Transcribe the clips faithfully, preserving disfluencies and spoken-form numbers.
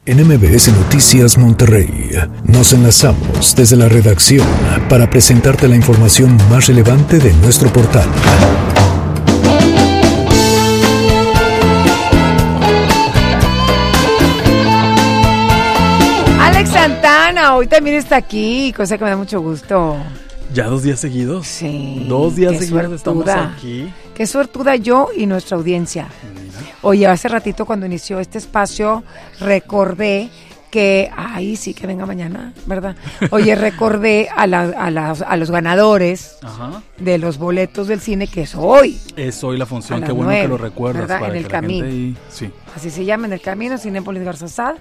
En M B S Noticias Monterrey nos enlazamos desde la redacción para presentarte la información más relevante de nuestro portal. Alex Santana hoy también está aquí, cosa que me da mucho gusto. ¿Ya dos días seguidos? Sí. Dos días qué seguidos suertuda. Estamos aquí. Qué suertuda yo y nuestra audiencia. Mira. Oye, hace ratito cuando inició este espacio recordé que, ay, sí, que venga mañana, ¿verdad? Oye, recordé a, la, a, la, a los ganadores Ajá. de los boletos del cine, que es hoy. Es hoy la función, A las qué bueno nueve, que lo recuerdas. ¿verdad? Para En el que camino. La gente ahí, sí. Así se llama, En el Camino, Cinépolis Garzazada.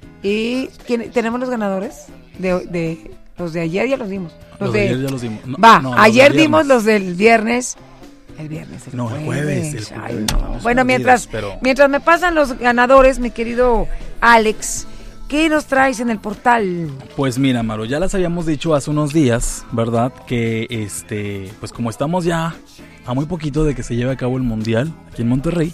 Y ¿quién, tenemos los ganadores de, de los de ayer, ya los dimos. Los, Los de, de ayer ya los dimos. No, va, no, los ayer del dimos viernes. los del viernes. El viernes, el No, el jueves. jueves, el Ay, jueves, no. estamos Bueno, perdidos, mientras, pero- mientras me pasan los ganadores, mi querido Alex, ¿qué nos traes en el portal? Pues mira, Maru, ya las habíamos dicho hace unos días, ¿verdad? Que este, pues como estamos ya a muy poquito de que se lleve a cabo el Mundial aquí en Monterrey,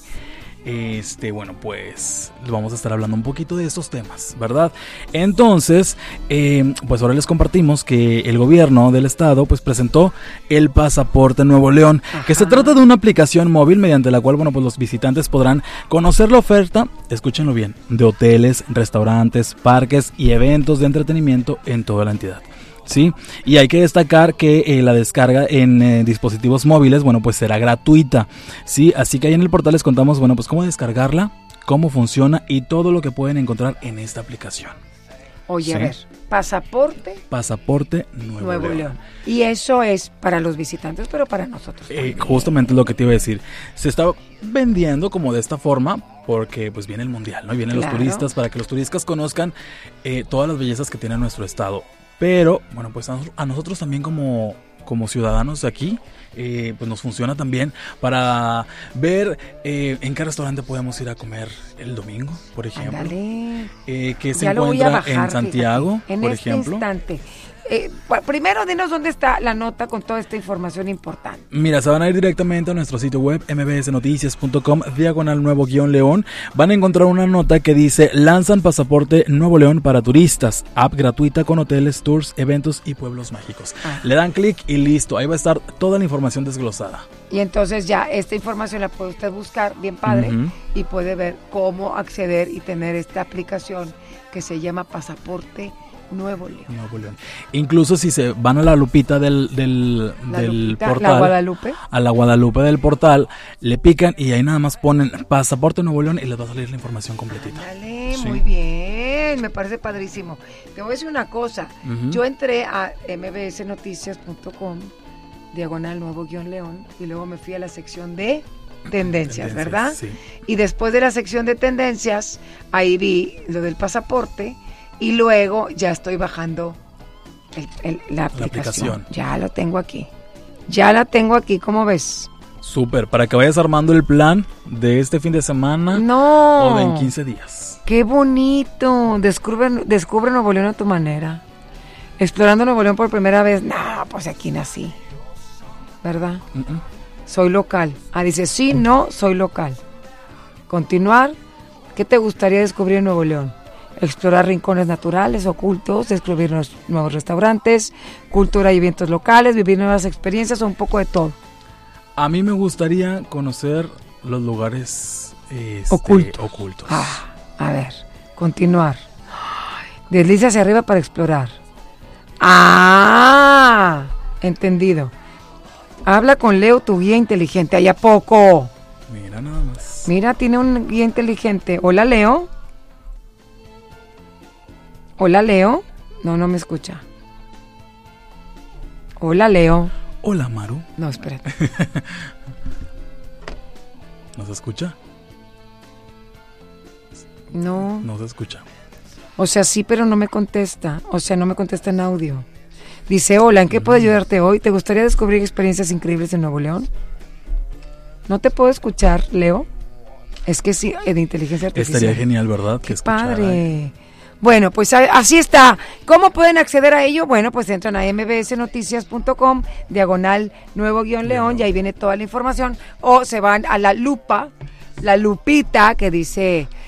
este, bueno, pues vamos a estar hablando un poquito de estos temas, ¿verdad? Entonces, eh, pues ahora les compartimos que el gobierno del estado pues presentó el Pasaporte Nuevo León, Ajá. que se trata de una aplicación móvil mediante la cual, bueno, pues los visitantes podrán conocer la oferta, escúchenlo bien, de hoteles, restaurantes, parques y eventos de entretenimiento en toda la entidad. Sí, y hay que destacar que eh, la descarga en eh, dispositivos móviles, bueno, pues será gratuita, sí, así que ahí en el portal les contamos, bueno, pues cómo descargarla, cómo funciona y todo lo que pueden encontrar en esta aplicación. Oye, Sí. a ver, pasaporte Pasaporte Nuevo, Nuevo León. León. Y eso es para los visitantes, pero para nosotros Eh, también. justamente lo que te iba a decir, se está vendiendo como de esta forma porque pues viene el mundial, ¿no? Y vienen Claro. los turistas para que los turistas conozcan eh, todas las bellezas que tiene nuestro estado. Pero, bueno, pues a, a nosotros también como, como ciudadanos de aquí, eh, pues nos funciona también para ver eh, en qué restaurante podemos ir a comer el domingo, por ejemplo. Ándale. Eh, que se Ya lo voy a encuentra bajar, en Santiago, fíjate, en por este ejemplo. instante. Eh, pa- primero, dinos dónde está la nota con toda esta información importante. Mira, se van a ir directamente a nuestro sitio web m b s noticias punto com, diagonal nuevo guión león. Van a encontrar una nota que dice: lanzan pasaporte Nuevo León para turistas, app gratuita con hoteles, tours, eventos y pueblos mágicos. Ah. Le dan clic y listo, ahí va a estar toda la información desglosada. Y entonces ya esta información la puede usted buscar, bien padre, Ujú. y puede ver cómo acceder y tener esta aplicación que se llama Pasaporte Nuevo León. Nuevo León. Incluso si se van a la lupita del, del, La del Lupita, portal, la Guadalupe. a la Guadalupe del portal, le pican y ahí nada más ponen pasaporte Nuevo León y les va a salir la información completita. Dale, Sí. muy bien, me parece padrísimo. Te voy a decir una cosa, Ujú. yo entré a m b s noticias punto com, diagonal nuevo guión león, y luego me fui a la sección de tendencias, Tendencias, ¿verdad? sí. Y después de la sección de tendencias, ahí vi lo del pasaporte, y luego ya estoy bajando el- el- la, aplicación. aplicación. Ya lo tengo aquí. Ya la tengo aquí, ¿cómo ves? Súper, para que vayas armando el plan de este fin de semana No. o de en quince días. ¡Qué bonito! Descubre, descubre Nuevo León a tu manera. Explorando Nuevo León por primera vez. No, pues aquí nací. ¿Verdad? Mm-mm. Soy local. Ah, dice, sí, no, soy local. Continuar. ¿Qué te gustaría descubrir en Nuevo León? Explorar rincones naturales, ocultos, descubrir nuevos, nuevos restaurantes, cultura y eventos locales, vivir nuevas experiencias o un poco de todo. A mí me gustaría conocer los lugares este, Ocultos. ocultos. Ah, a ver, continuar. Desliza hacia arriba para explorar. Ah, entendido. Habla con Leo, tu guía inteligente. ¿Hay a poco? Mira nada más. Mira, tiene un guía inteligente. Hola, Leo. Hola, Leo. No, no me escucha. Hola, Leo. Hola, Maru. No, espérate. ¿Nos escucha? No. No se escucha. O sea, sí, pero no me contesta. O sea, no me contesta en audio. Dice, hola, ¿en qué puedo ayudarte hoy? ¿Te gustaría descubrir experiencias increíbles en Nuevo León? ¿No te puedo escuchar, Leo? Es que sí, de inteligencia artificial. Estaría genial, ¿verdad? ¡Qué escuchara. padre! Bueno, pues a- así está. ¿Cómo pueden acceder a ello? Bueno, pues entran a m b s noticias punto com, diagonal nuevo guión león, y ahí viene toda la información. O se van a la lupa, la lupita que dice